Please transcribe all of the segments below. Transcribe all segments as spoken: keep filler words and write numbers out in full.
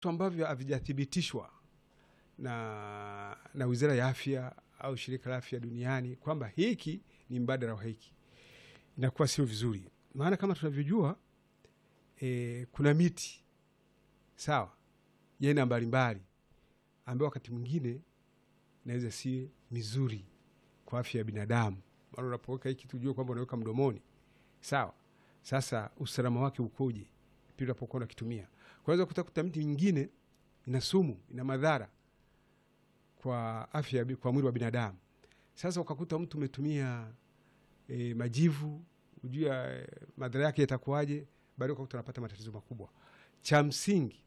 vitu ambavyo havijathibitishwa na na Wizara ya Afya au Shirika la Afya Duniani kwamba hiki ni mbadala wa hiki, inakuwa sio vizuri. Maana kama tunavyojua e, kuna miti sawa ya aina mbalimbali ambayo wakati mwingine inaweza si mizuri kwa afya ya binadamu. Maana unapoweka hiki tujue kwamba unaweka mdomoni. Sawa. Sasa usalama wake ukoje pia unapokuwa unakitumia? Kwa hiyo kutakuta miti mingine ina sumu, ina madhara kwa afya, kwa mwili wa binadamu. Sasa ukakuta mtu umetumia e, majivu, ujua e, madhara yake yatakuwaje, bado ukakuta unapata matatizo makubwa. Cha msingi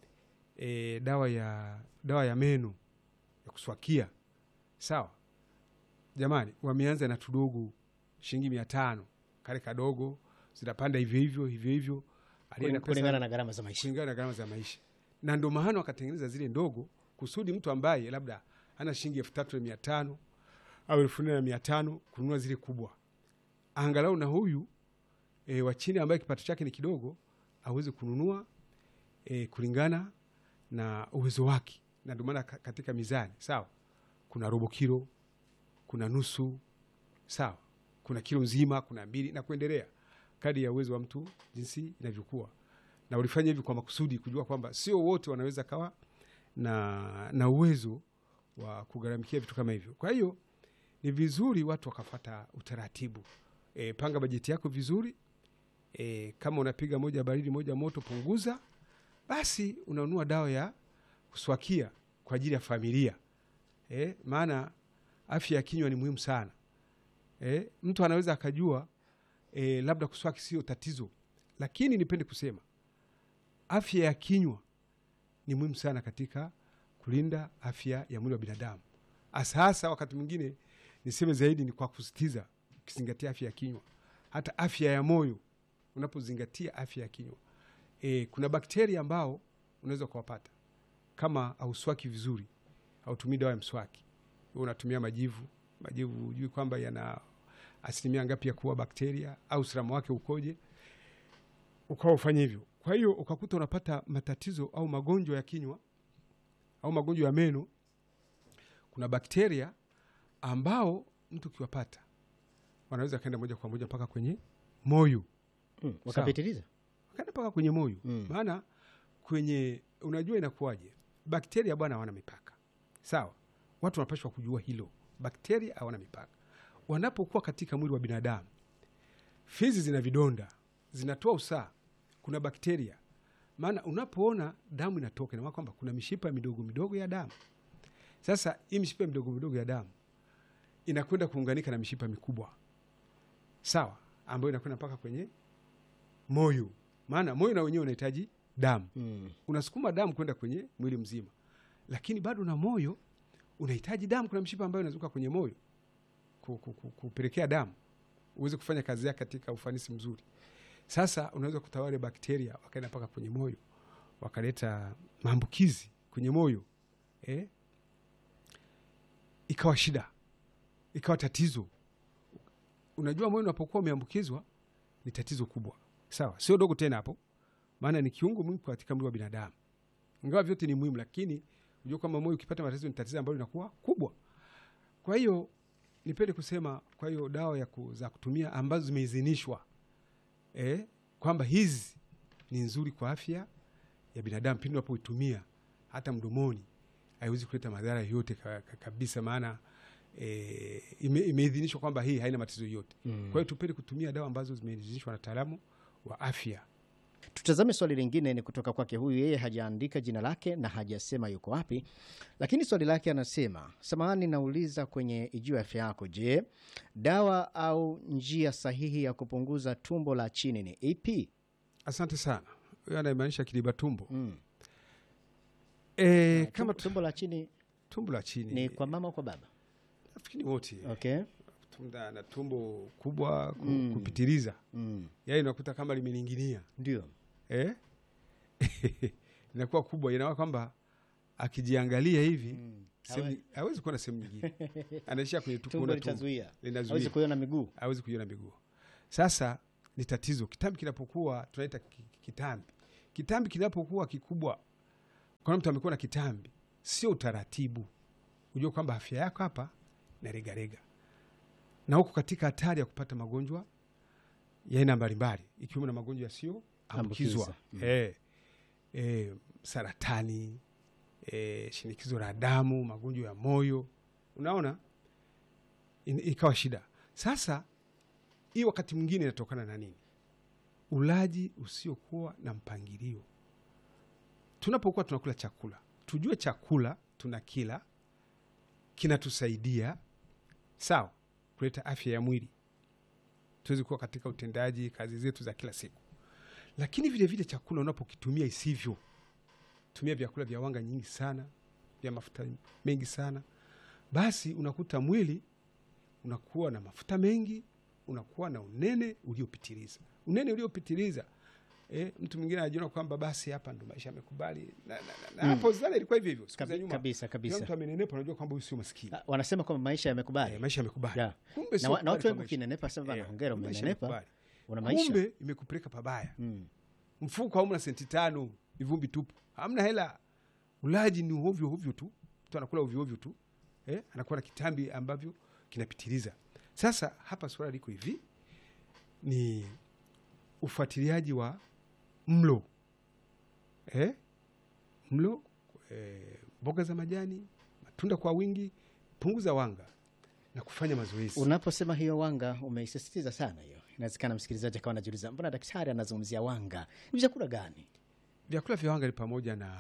e, dawa ya dawa ya meno ya kuswakia. Sawa. Jamani, wameanza na tudogo shilingi mia tano, kale kadogo zinapanda hivyo hivyo hivyo hivyo kulingana na gharama za maisha. Kulingana na gharama za maisha. Na ndio maana wakatengeneza zile ndogo kusudi mtu ambaye labda ana shilingi elfu tatu na mia tano au elfu nne na mia tano kununua zile kubwa. Angalau na huyu e, wa chini ambaye kipato chake ni kidogo aweze kununua e, kulingana na uwezo wake. Na ndio maana katika mizani, sawa, kuna robo kilo, kuna nusu, sawa, kuna kilo nzima, kuna mbili na kuendelea, kadi ya uwezo wa mtu jinsi inavyokuwa. Na ulifanya hivi kwa makusudi kujua kwamba sio wote wanaweza kawa na na uwezo wa kugharamikia vitu kama hivyo. Kwa hiyo ni vizuri watu wakafuata utaratibu. E, panga bajeti yako vizuri. E, kama unapiga moja baridi moja moto, punguza. Basi unanunua dawa ya kuswakia kwa ajili ya familia. E, maana afya ya kinywa ni muhimu sana. E, mtu anaweza akajua e, labda kuswaki sio tatizo, lakini nipende kusema afya ya kinywa ni muhimu sana katika kulinda afya ya mwili wa binadamu. Hasa wakati mwingine niseme zaidi ni kwa kusitiza ukizingatia afya ya kinywa. Hata afya ya moyo unapozingatia afya ya kinywa. E, kuna bakteria ambao unaweza kuwapata kama hauswaki vizuri, hautumii dawa ya mswaki. Wewe unatumia majivu, majivu hujui kwamba yana asilimia ngapi ya kuwa bakteria au usalama wake ukoje, ukawa ufanye hivyo. Kwa hiyo ukakuta unapata matatizo au magonjwa ya kinywa au magonjwa ya meno. Kuna bakteria ambao mtu kiwapata wanaweza kaenda moja kwa moja mpaka kwenye moyo. Mm, wakapitiliza. Wakaenda mpaka kwenye moyo. Mm. Maana kwenye unajua inakuwaje? Bakteria bwana hawana mipaka. Sawa? Watu wanapaswa kujua hilo. Bakteria hawana mipaka. Wanapokuwa katika mwili wa binadamu, fizi zina vidonda, zinatoa usaa, kuna bakteria. Maana unapoona damu inatoka, na kwamba kuna mishipa midogo midogo ya damu. Sasa hii mishipa midogo midogo ya damu inakwenda kuunganika na mishipa mikubwa. Sawa, ambayo inakwenda mpaka kwenye moyo. Maana moyo na wenyewe unahitaji damu. Mm. Unasukuma damu kwenda kwenye mwili mzima. Lakini bado na moyo unahitaji damu, kuna mishipa ambayo inazunguka kwenye moyo kupelekea damu uweze kufanya kazi yake katika ufanisi mzuri. Sasa unaweza kutawale bakteria wakaenda mpaka kwenye moyo, wakaleta maambukizi kwenye moyo. Eh? Ikawa shida, ikawa tatizo. Unajua moyo unapokuwa umeambukizwa ni tatizo kubwa. Sawa, sio dogo tena hapo. Maana ni kiungo muhimu katika mwili wa binadamu. Ingawa vyote ni muhimu, lakini unajua kama moyo ukipata matatizo ni tatizo ambalo linakuwa kubwa. Kwa hiyo nipende kusema, kwa hiyo dawa ya za kutumia ambazo zimeidhinishwa eh, kwamba hizi ni nzuri kwa afya ya binadamu pindi unapoitumia hata mdomoni, haiwezi kuleta madhara yote kabisa. Maana eh, imeidhinishwa kwamba hii haina matatizo yote. Mm. Kwa hiyo tupende kutumia dawa ambazo zimeidhinishwa na wataalamu wa afya. Tutazame swali lingine, ni kutoka kwake huyu. Yeye hajaandika jina lake na hajasema yuko wapi, lakini swali lake anasema, samahani, nauliza kwenye Ijue Afya Yako, je, dawa au njia sahihi ya kupunguza tumbo la chini ni ipi? Asante sana. Huyo anamaanisha kiriba tumbo. Mm. E, uh, kama tumbo la chini, tumbo la chini ni kwa mama au kwa baba? Nafikiri wote. Okay. Tunda na tumbo kubwa ku, mm. kupitiliza. Mm. Yaani unakuta kama limeninginia. Ndio. Eh? Inakuwa kubwa, inaona kwamba akijiangalia hivi mm. sehemu hawezi kuona sehemu nyingine. Anaishia kwenye tumbo, litazuia. Hawezi kuiona miguu. Hawezi kuiona miguu. Sasa ni tatizo. Kitambi kinapokuwa tunaita kitambi. Kitambi kinapokuwa kikubwa, Kwa mtu amekuwa na kitambi, sio utaratibu. Unajua kwamba afya yako hapa na regarega, na huko katika hatari ya kupata magonjwa ya aina mbalimbali, ikiwemo na magonjwa yasiyo ambukizwa mm. eh, eh, saratani, eh, shinikizo la damu, magonjwa ya moyo, unaona ikawa shida. Sasa hii wakati mwingine inatokana na nini? Ulaji usiokuwa na mpangilio. Tunapokuwa tunakula chakula, tujue chakula tunakila kinatusaidia sawa kuleta afya ya mwili, tuweze kuwa katika utendaji kazi zetu za kila siku. Lakini vile vile chakula unapokitumia isivyo, tumia vyakula vya wanga nyingi sana, vya mafuta mengi sana, basi unakuta mwili unakuwa na mafuta mengi, unakuwa na unene uliopitiliza. Unene uliopitiliza, eh, mtu mwingine anajiona kwamba basi hapa ndo maisha yamekubali. Na, na, na, na hapo zana ilikuwa hivyo hivyo. Siku za nyuma. Kabisa kabisa. Mtu amenenepa unajua kwamba huyu sio maskini. Ah, wanasema kwamba maisha yamekubali. Eh, maisha yamekubali. Yeah. Kumbe Na, na watu wengi kinenepa sasa bana, eh, hongera umenenepa. Una maisha. maisha. Kumbe imekupeleka pabaya. Mm. Mfuko hauna senti tano, ivumbi tupu. Hamna hela. Ulaji ni ovyo ovyo tu. Mtu anakula ovyo ovyo tu. Eh, anakuwa na kitambi ambavyo kinapitiliza. Sasa hapa swala liko hivi, ni ufuatiliaji wa mlo. Eh? Mlo, eh, mboga za majani, matunda kwa wingi, punguza wanga na kufanya mazoezi. Unaposema hiyo wanga umeisisitiza sana hiyo. Inawezekana msikilizaji akawa anajiuliza, mbona daktari anazungumzia wanga? Ni vyakula gani? Vyakula vya wanga ni pamoja na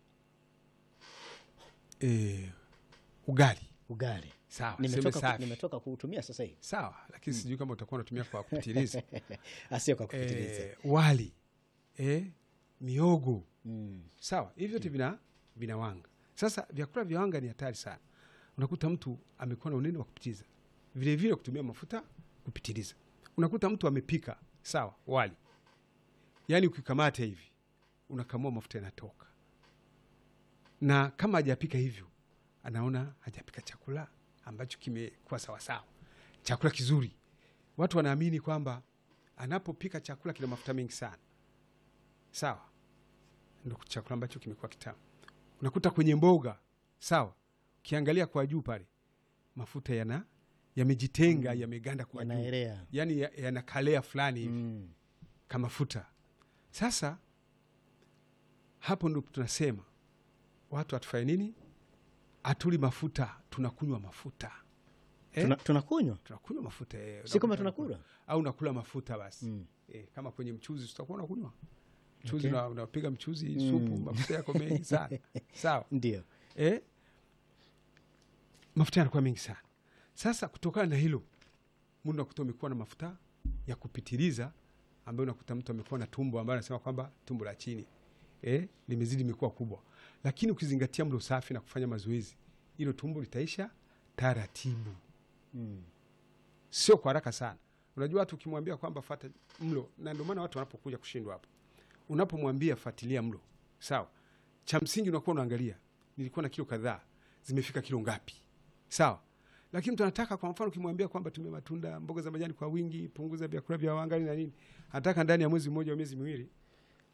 eh, ugali. Ugali. Sawa, nimetoka ku, nimetoka kuutumia sasa hivi. Sawa, lakini mm. sijui kama utakuwa unatumia kwa kupitiliza. Asio kwa kupitiliza. Eh, wali, eh, miogo. Mm. Sawa, hivi vyote vina vina wanga. Sasa vyakula vya wanga ni hatari sana. Unakuta mtu amekuwa na unene wa kupitiliza. Vile vile kutumia mafuta kupitiliza. Unakuta mtu amepika, sawa, wali. Yaani ukikamata hivi, unakamua mafuta yanatoka. Na kama hajapika hivyo, anaona hajapika chakula ambacho kimekuwa sawa sawa, chakula kizuri. Watu wanaamini kwamba anapopika chakula kina mafuta mengi sana, sawa, ndio chakula ambacho kimekuwa kitamu. Unakuta kwenye mboga, sawa, ukiangalia kwa juu pale mafuta yana yamejitenga, mm. yameganda kwa juu, yanaelea, yani yanakalea ya fulani hivi mm. kama mafuta. Sasa hapo ndio tunasema watu atufanye nini? Atuli mafuta, tunakunywa mafuta. Eh? Tuna, tunakunywa? Tunakunywa mafuta. Eh, si kama tunakula? Au unakula mafuta basi. Mm. Eh, kama kwenye mchuzi tutakuwa unakunywa. Mchuzi okay. Unapiga una mchuzi, mm. supu, mafuta yako mengi sana. Sawa. Ndio. Eh? Mafuta yanakuwa mengi sana. Sasa kutokana na hilo, mtu unakuta umekuwa na mafuta ya kupitiliza, ambayo unakuta mtu amekuwa na tumbo ambayo anasema kwamba tumbo la chini eh limezidi limekuwa kubwa. Lakini ukizingatia mlo safi na kufanya mazoezi, hilo tumbo litaisha taratibu. Mm. Sio kwa haraka sana. Unajua watu ukimwambia kwamba fuata mlo, na ndio maana watu wanapokuja kushindwa hapo. Unapomwambia fuatilia mlo, sawa, cha msingi unakuwa unaangalia nilikuwa na kilo kadhaa, zimefika kilo ngapi? Sawa. Lakini mtu anataka, kwa mfano ukimwambia kwamba tumia matunda, mboga za majani kwa wingi, punguza vyakula vya wanga na nini, anataka ndani ya mwezi mmoja au miezi miwili